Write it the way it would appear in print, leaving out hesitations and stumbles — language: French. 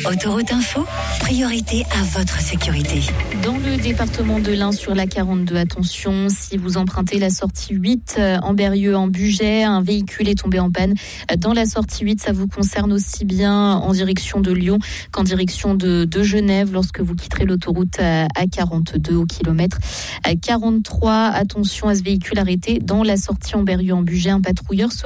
Autoroute Info, priorité à votre sécurité. Dans le département de l'Ain sur la 42, attention, si vous empruntez la sortie 8 en Berrieux, en Bugey, un véhicule est tombé en panne dans la sortie 8. Ça vous concerne aussi bien en direction de Lyon qu'en direction de Genève lorsque vous quitterez l'autoroute à 42 au kilomètre 43. Attention à ce véhicule arrêté dans la sortie en Berrieux, en Bugey. Un patrouilleur